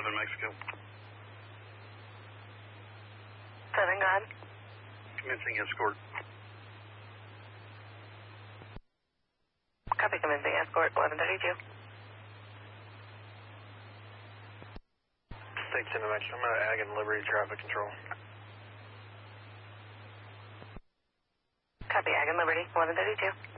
Southern Mexico. Southern God. Commencing escort. Copy, commencing escort, 1132. State 10 Mexico, I'm at Ag and Liberty Traffic Control. Copy, Ag and Liberty, 1132.